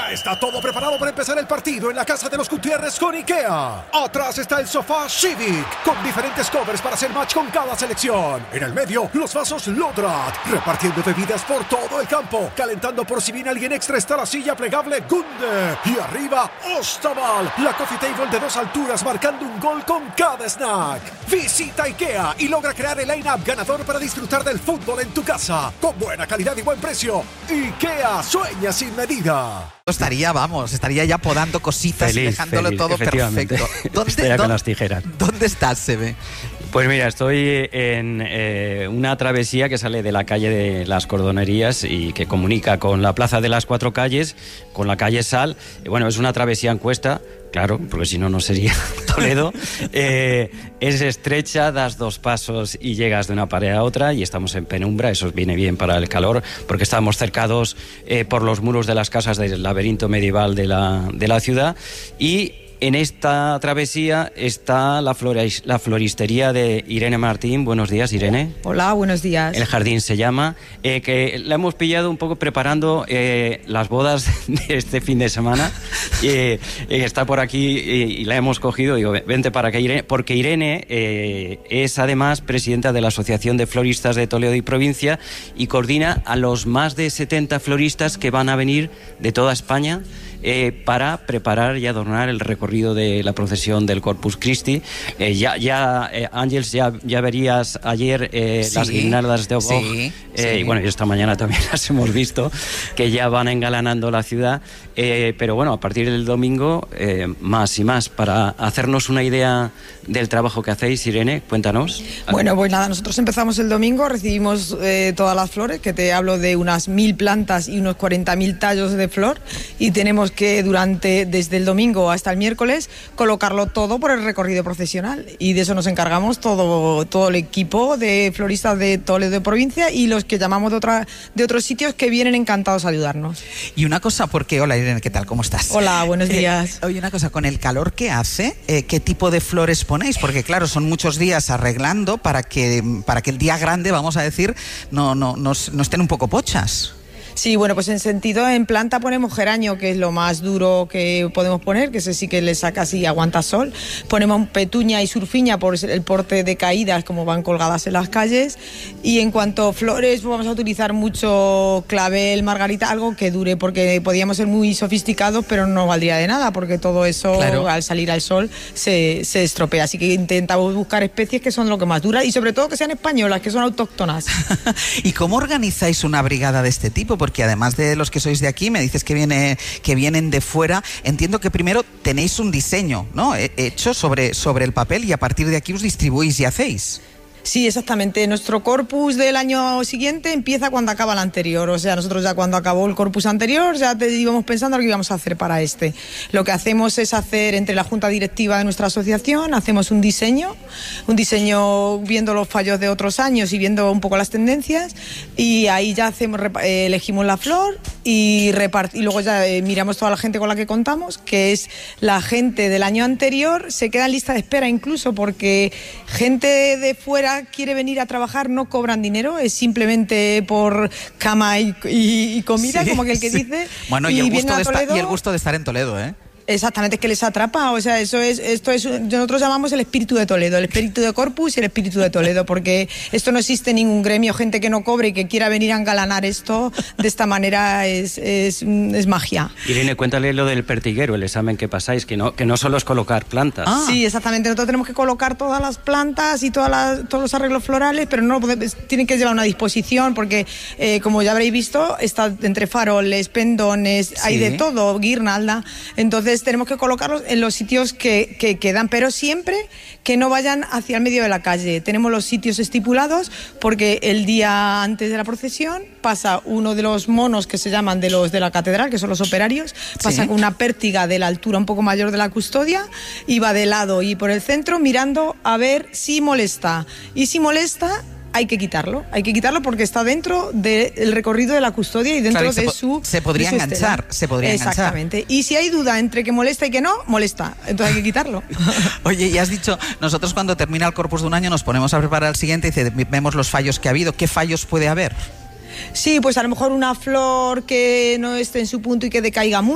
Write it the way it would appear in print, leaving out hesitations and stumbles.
Ya está todo preparado para empezar el partido en la casa de los Gutiérrez con IKEA. Atrás está el sofá Civic, con diferentes covers para hacer match con cada selección. En el medio, los vasos Lodrat, repartiendo bebidas por todo el campo. Calentando por si viene alguien extra está la silla plegable Gunde. Y arriba, Ostaval, la coffee table de 2 alturas marcando un gol con cada snack. Visita IKEA y logra crear el line-up ganador para disfrutar del fútbol en tu casa. Con buena calidad y buen precio. IKEA sueña sin medida. Estaría ya podando cositas y dejándolo todo perfecto. Estaría con las tijeras. ¿Dónde estás, Sebe? Pues mira, estoy en una travesía que sale de la calle de las Cordonerías y que comunica con la Plaza de las Cuatro Calles, con la calle Sal. Bueno, es una travesía en cuesta, claro, porque si no, no sería Toledo. Es estrecha, das 2 pasos y llegas de una pared a otra y estamos en penumbra, eso viene bien para el calor, porque estamos cercados por los muros de las casas del laberinto medieval de la ciudad. Y en esta travesía está la floristería de Irene Martín. Buenos días, Irene. Hola, buenos días. El jardín se llama, que la hemos pillado un poco preparando las bodas de este fin de semana. Está por aquí y la hemos cogido. Digo, vente para acá, Irene, porque Irene es además presidenta de la Asociación de Floristas de Toledo y Provincia y coordina a los más de 70 floristas que van a venir de toda España para preparar y adornar el recorrido de la procesión del Corpus Christi. Ángels, ya verías ayer las guirnaldas de Ogog, y bueno, y esta mañana también las hemos visto, que ya van engalanando la ciudad, pero bueno, a partir del domingo más y más. Para hacernos una idea del trabajo que hacéis, Irene, cuéntanos. Bueno, pues nada, nosotros empezamos el domingo, recibimos todas las flores, que te hablo de unas 1000 plantas y unos 40.000 tallos de flor, y tenemos que desde el domingo hasta el miércoles colocarlo todo por el recorrido procesional, y de eso nos encargamos todo el equipo de floristas de Toledo de provincia y los que llamamos de otros sitios que vienen encantados a ayudarnos. Y una cosa, porque hola Irene, ¿qué tal? ¿Cómo estás? Hola, buenos días. Oye, una cosa, con el calor que hace, ¿qué tipo de flores ponéis? Porque claro, son muchos días arreglando para que el día grande, vamos a decir, no estén un poco pochas. Sí, bueno, pues en planta ponemos geranio, que es lo más duro que podemos poner, que ese sí que le saca así, aguanta sol. Ponemos petuña y surfiña por el porte de caídas, como van colgadas en las calles. Y en cuanto a flores, pues vamos a utilizar mucho clavel, margarita, algo que dure, porque podíamos ser muy sofisticados, pero no valdría de nada, porque todo eso, claro, al salir al sol se estropea. Así que intentamos buscar especies que son lo que más dura y sobre todo que sean españolas, que son autóctonas. ¿Y cómo organizáis una brigada de este tipo? Porque además de los que sois de aquí, me dices que vienen de fuera. Entiendo que primero tenéis un diseño, ¿no?, hecho sobre el papel, y a partir de aquí os distribuís y hacéis. Sí, exactamente. Nuestro corpus del año siguiente empieza cuando acaba el anterior. O sea, nosotros ya cuando acabó el corpus anterior ya íbamos pensando lo que íbamos a hacer para este. Lo que hacemos es hacer entre la junta directiva de nuestra asociación, hacemos un diseño viendo los fallos de otros años y viendo un poco las tendencias, y ahí ya elegimos la flor y luego ya miramos toda la gente con la que contamos, que es la gente del año anterior. Se queda en lista de espera incluso porque gente de fuera quiere venir a trabajar, no cobran dinero, es simplemente por cama y comida, sí, como aquel que dice. Bueno, y el gusto de estar en Toledo, ¿eh? Exactamente, es que les atrapa, o sea, esto es, nosotros llamamos el espíritu de Toledo, el espíritu de Corpus y el espíritu de Toledo, porque esto no existe en ningún gremio, gente que no cobre y que quiera venir a engalanar esto de esta manera es magia. Irene, cuéntale lo del pertiguero, el examen que pasáis, que no solo es colocar plantas. Sí, exactamente, nosotros tenemos que colocar todas las plantas y todos los arreglos florales, pero no tienen que llevar una disposición, porque como ya habréis visto, está entre faroles, pendones, sí, hay de todo, guirnalda, entonces tenemos que colocarlos en los sitios que quedan, pero siempre que no vayan hacia el medio de la calle. Tenemos los sitios estipulados porque el día antes de la procesión pasa uno de los monos que se llaman de los de la catedral, que son los operarios, pasa, sí, con una pértiga de la altura un poco mayor de la custodia y va de lado y por el centro mirando a ver si molesta. Y si molesta, hay que quitarlo porque está dentro del recorrido de la custodia y dentro de su... Se podría enganchar, Exactamente. Y si hay duda entre que molesta y que no, molesta. Entonces hay que quitarlo. Oye, y has dicho, nosotros cuando termina el corpus de un año nos ponemos a preparar el siguiente y vemos los fallos que ha habido. ¿Qué fallos puede haber? Sí, pues a lo mejor una flor que no esté en su punto y que decaiga mucho.